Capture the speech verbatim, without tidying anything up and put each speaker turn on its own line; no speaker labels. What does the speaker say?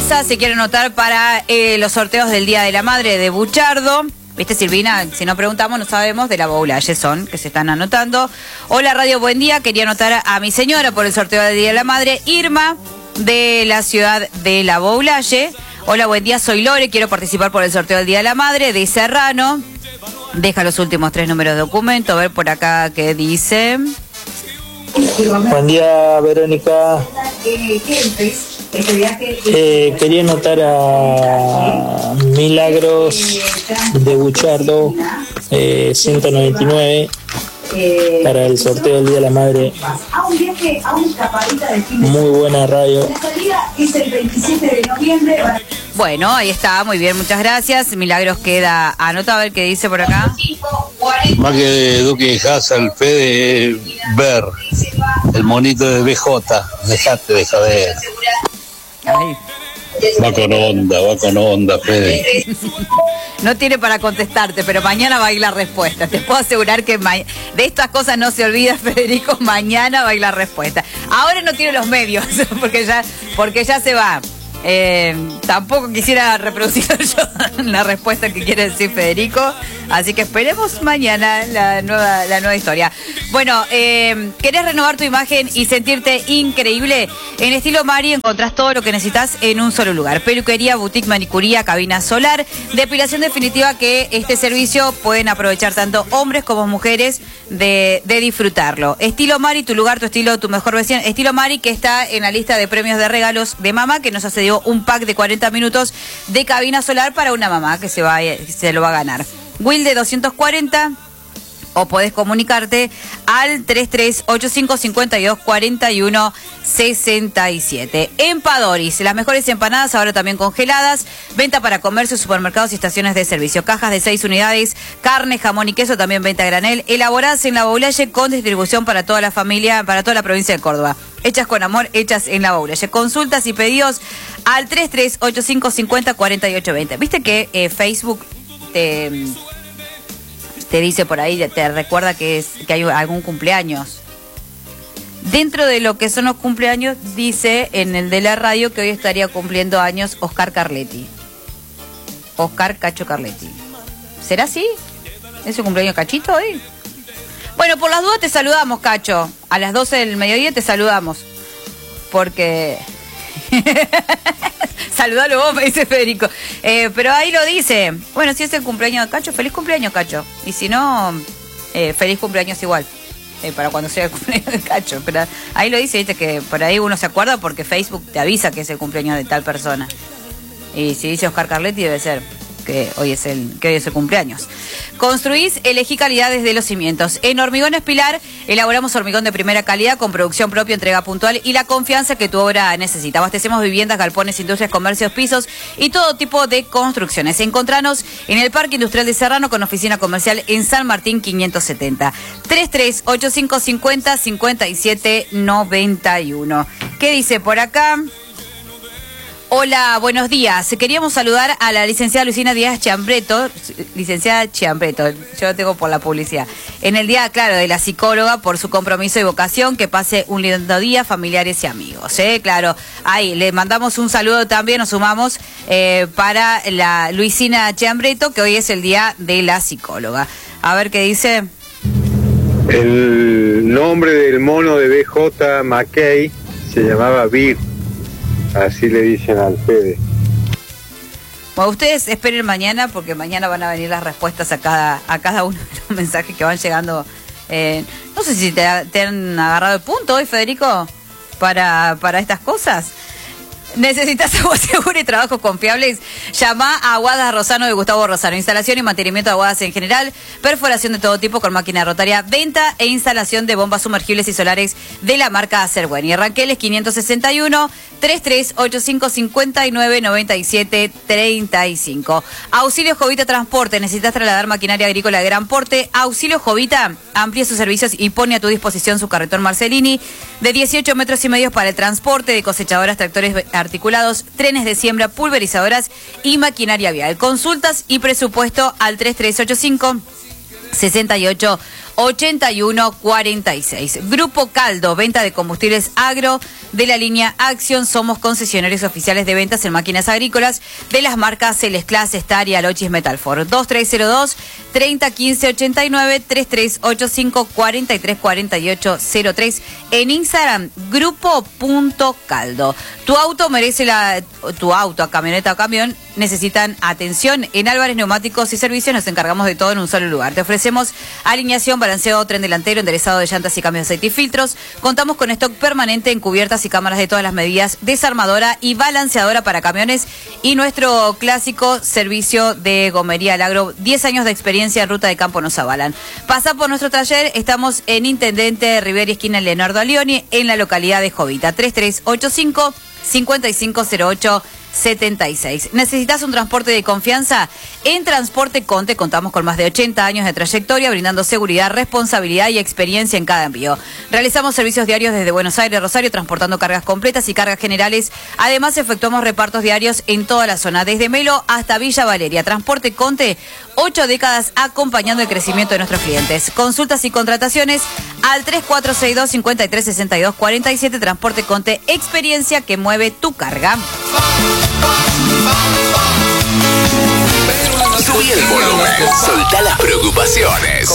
Mendoza se quiere anotar para eh, los sorteos del Día de la Madre de Buchardo. Viste, Silvina, si no preguntamos no sabemos, de la Boulaye son, que se están anotando. Hola Radio, buen día, quería anotar a, a mi señora por el sorteo del Día de la Madre. Irma, de la ciudad de la Boulaye. Hola, buen día, soy Lore, quiero participar por el sorteo del Día de la Madre, de Serrano. Deja los últimos tres números de documento, a ver por acá qué dice.
Buen día, Verónica. Eh, quería anotar a Milagros de Buchardo, eh, ciento noventa y nueve, para el sorteo del Día de la Madre. Muy buena radio.
Bueno, ahí está, muy bien, muchas gracias. Milagros queda anotado, a ver qué dice por acá.
Más que Duque de Hassel, Fede, ver el monito de B J, dejate de joder.
Ay.
Va con onda, va con onda, Fede.
No tiene para contestarte, pero mañana va a ir la respuesta. Te puedo asegurar que ma- de estas cosas no se olvida, Federico. Mañana va a ir la respuesta. Ahora no tiene los medios, porque ya, porque ya se va. Eh, tampoco quisiera reproducir yo la respuesta que quiere decir Federico, así que esperemos mañana la nueva, la nueva historia. Bueno, eh, ¿querés renovar tu imagen y sentirte increíble? En Estilo Mari encontrás todo lo que necesitas en un solo lugar: peluquería, boutique, manicuría, cabina solar, depilación definitiva, que este servicio pueden aprovechar tanto hombres como mujeres de, de disfrutarlo. Estilo Mari, tu lugar, tu estilo, tu mejor versión. Estilo Mari, que está en la lista de premios de regalos de mamá, que nos hace dio un pack de cuarenta minutos de cabina solar para una mamá que se va se lo va a ganar. Wilde doscientos cuarenta, o podés comunicarte al treinta y tres, ochenta y cinco, cincuenta y dos, cuarenta y uno, sesenta y siete. Empadoris, las mejores empanadas, ahora también congeladas. Venta para comercio, supermercados y estaciones de servicio. Cajas de seis unidades, carne, jamón y queso, también venta a granel. Elaboradas en la Boulaye, con distribución para toda la familia, para toda la provincia de Córdoba. Hechas con amor, hechas en la Boulaye. Consultas y pedidos al treinta y tres, ochenta y cinco, cincuenta, cuarenta y ocho, veinte. Viste que eh, Facebook te, te dice por ahí, te recuerda que, es, que hay algún cumpleaños. Dentro de lo que son los cumpleaños, dice en el de la radio que hoy estaría cumpliendo años Oscar Carletti. Oscar Cacho Carletti. ¿Será así? ¿Es su cumpleaños Cachito hoy? Bueno, por las dudas te saludamos, Cacho. A las doce del mediodía te saludamos. Porque... Saludalo vos, me dice Federico. Eh, pero ahí lo dice. Bueno, si es el cumpleaños de Cacho, feliz cumpleaños, Cacho. Y si no, eh, feliz cumpleaños igual. Eh, para cuando sea el cumpleaños de Cacho. Pero ahí lo dice, viste, que por ahí uno se acuerda porque Facebook te avisa que es el cumpleaños de tal persona. Y si dice Oscar Carletti, debe ser que hoy es el que hoy es el cumpleaños. Construís, elegí calidad desde los cimientos. En Hormigones Pilar elaboramos hormigón de primera calidad con producción propia, entrega puntual y la confianza que tu obra necesita. Abastecemos viviendas, galpones, industrias, comercios, pisos y todo tipo de construcciones. Encontranos en el Parque Industrial de Serrano, con oficina comercial en San Martín quinientos setenta. treinta y tres, ochenta y cinco, cincuenta, cincuenta y siete, noventa y uno. ¿Qué dice por acá? Hola, buenos días. Queríamos saludar a la licenciada Lucina Díaz Chiambreto, licenciada Chiambreto, yo lo tengo por la publicidad, en el día, claro, de la psicóloga, por su compromiso y vocación. Que pase un lindo día, familiares y amigos, ¿eh? Claro, ahí le mandamos un saludo también, nos sumamos eh, para la Luisina Chiambreto, que hoy es el día de la psicóloga. A ver qué dice.
El nombre del mono de B J McKay se llamaba Bir. Así le dicen al Fede.
Bueno, ustedes esperen mañana, porque mañana van a venir las respuestas a cada a cada uno de los mensajes que van llegando. Eh, no sé si te, te han agarrado el punto hoy, Federico, para, para estas cosas. ¿Necesitas agua segura y trabajos confiables? Llama a Aguadas Rosano de Gustavo Rosano. Instalación y mantenimiento de aguadas en general, perforación de todo tipo con máquina rotaria, venta e instalación de bombas sumergibles y solares de la marca Acerwen. Y Ranqueles quinientos sesenta y uno, treinta y tres, ochenta y cinco, cincuenta y nueve, noventa y siete, treinta y cinco. Auxilio Jovita Transporte. ¿Necesitas trasladar maquinaria agrícola de gran porte? Auxilio Jovita amplía sus servicios y pone a tu disposición su carretón Marcelini de dieciocho metros y medio para el transporte de cosechadoras, tractores articulados, trenes de siembra, pulverizadoras y maquinaria vial. Consultas y presupuesto al treinta y tres, ochenta y cinco, sesenta y ocho, ochenta y uno cuarenta y seis. Grupo Caldo, venta de combustibles agro de la línea Acción. Somos concesionarios oficiales de ventas en máquinas agrícolas de las marcas Celesclas, Star y Alochis Metalfor. dos tres cero dos, treinta quince ochenta y nueve, tres tres ocho cinco, cuarenta y tres cuarenta y ocho cero tres. En Instagram, grupo.caldo. Tu auto merece la... Tu auto, camioneta o camión necesitan atención. En Álvarez Neumáticos y Servicios nos encargamos de todo en un solo lugar. Te ofrecemos alineación, balanceo, tren delantero, enderezado de llantas y cambios de aceite y filtros. Contamos con stock permanente en cubiertas y cámaras de todas las medidas, desarmadora y balanceadora para camiones y nuestro clásico servicio de gomería al agro. diez años de experiencia en ruta de campo nos avalan. Pasá por nuestro taller, estamos en Intendente Rivera, esquina Leonardo Alioni, en la localidad de Jovita. tres tres ocho cinco, cinco cinco cero ocho setenta y seis. ¿Necesitas un transporte de confianza? En Transporte Conte contamos con más de ochenta años de trayectoria, brindando seguridad, responsabilidad y experiencia en cada envío. Realizamos servicios diarios desde Buenos Aires, Rosario, transportando cargas completas y cargas generales. Además, efectuamos repartos diarios en toda la zona, desde Melo hasta Villa Valeria. Transporte Conte, ocho décadas acompañando el crecimiento de nuestros clientes. Consultas y contrataciones al tres cuatro seis dos, cinco tres seis dos cuatro siete. Transporte Conte, experiencia que mueve tu carga.
Subí el volumen, soltá las preocupaciones.